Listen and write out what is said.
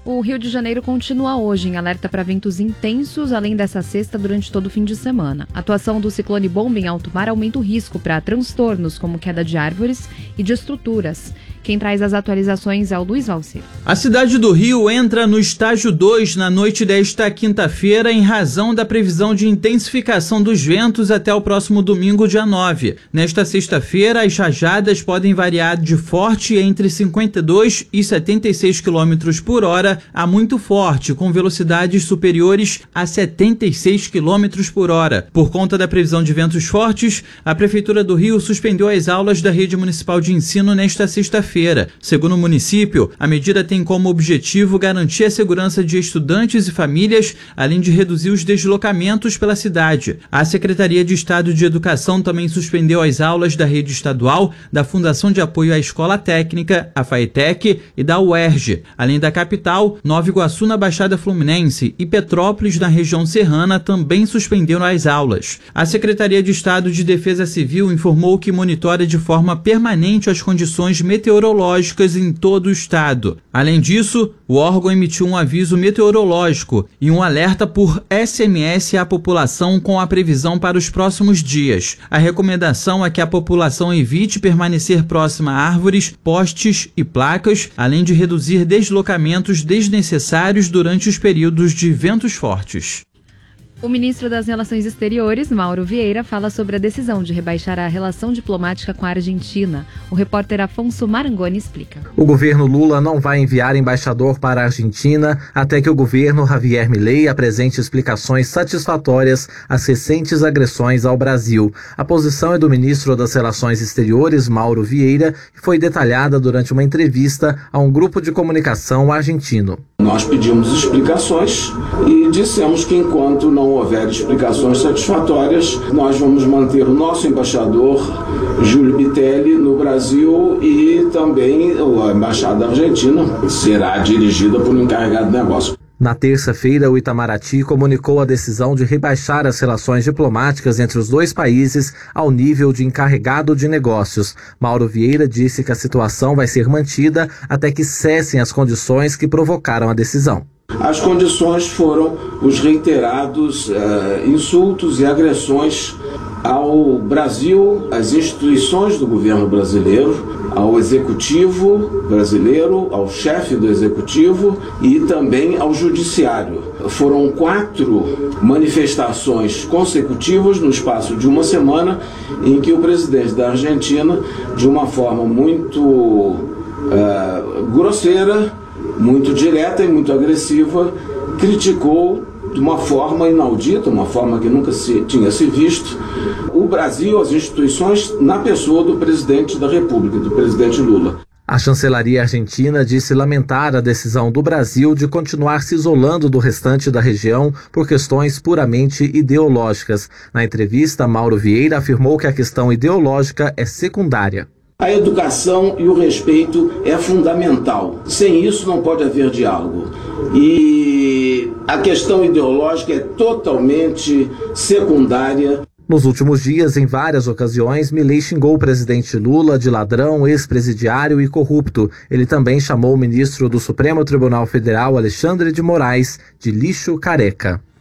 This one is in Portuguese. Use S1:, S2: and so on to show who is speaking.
S1: O Rio de Janeiro continua hoje em alerta para ventos intensos, além dessa sexta, durante todo o fim de semana. A atuação do ciclone bomba em alto mar aumenta o risco para transtornos como queda de árvores e de estruturas. Quem traz as atualizações é o Luiz Valcir.
S2: A cidade do Rio entra no estágio 2 na noite desta quinta-feira em razão da previsão de intensificação dos ventos até o próximo domingo, dia 9. Nesta sexta-feira, as rajadas podem variar de forte entre 52 e 76 km por hora a muito forte, com velocidades superiores a 76 km por hora. Por conta da previsão de ventos fortes, a Prefeitura do Rio suspendeu as aulas da rede municipal de ensino nesta sexta-feira. Segundo o município, a medida tem como objetivo garantir a segurança de estudantes e famílias, além de reduzir os deslocamentos pela cidade. A Secretaria de Estado de Educação também suspendeu as aulas da rede estadual, da Fundação de Apoio à Escola Técnica, a FAETEC, e da UERJ. Além da capital, Nova Iguaçu na Baixada Fluminense e Petrópolis na região serrana também suspenderam as aulas. A Secretaria de Estado de Defesa Civil informou que monitora de forma permanente as condições meteorológicas em todo o estado. Além disso, o órgão emitiu um aviso meteorológico e um alerta por SMS à população com a previsão para os próximos dias. A recomendação é que a população evite permanecer próxima a árvores, postes e placas, além de reduzir deslocamentos desnecessários durante os períodos de ventos fortes.
S1: O ministro das Relações Exteriores, Mauro Vieira, fala sobre a decisão de rebaixar a relação diplomática com a Argentina. O repórter Afonso Marangoni explica.
S3: O governo Lula não vai enviar embaixador para a Argentina até que o governo Javier Milei apresente explicações satisfatórias às recentes agressões ao Brasil. A posição é do ministro das Relações Exteriores, Mauro Vieira, que foi detalhada durante uma entrevista a um grupo de comunicação argentino.
S4: Nós pedimos explicações e dissemos que enquanto não houver explicações satisfatórias, nós vamos manter o nosso embaixador, Júlio Bitelli, no Brasil, e também a embaixada argentina será dirigida por um encarregado de negócio.
S3: Na terça-feira, o Itamaraty comunicou a decisão de rebaixar as relações diplomáticas entre os dois países ao nível de encarregado de negócios. Mauro Vieira disse que a situação vai ser mantida até que cessem as condições que provocaram a decisão.
S4: As condições foram os reiterados insultos e agressões ao Brasil, às instituições do governo brasileiro, ao executivo brasileiro, ao chefe do executivo e também ao judiciário. Foram 4 manifestações consecutivas no espaço de uma semana em que o presidente da Argentina, de uma forma muito grosseira, muito direta e muito agressiva, criticou de uma forma inaudita, uma forma que nunca tinha se visto, o Brasil, as instituições, na pessoa do presidente da República, do presidente Lula.
S3: A chancelaria argentina disse lamentar a decisão do Brasil de continuar se isolando do restante da região por questões puramente ideológicas. Na entrevista, Mauro Vieira afirmou que a questão ideológica é secundária.
S4: A educação e o respeito é fundamental. Sem isso não pode haver diálogo. E a questão ideológica é totalmente secundária.
S3: Nos últimos dias, em várias ocasiões, Milei xingou o presidente Lula de ladrão, ex-presidiário e corrupto. Ele também chamou o ministro do Supremo Tribunal Federal, Alexandre de Moraes, de lixo careca.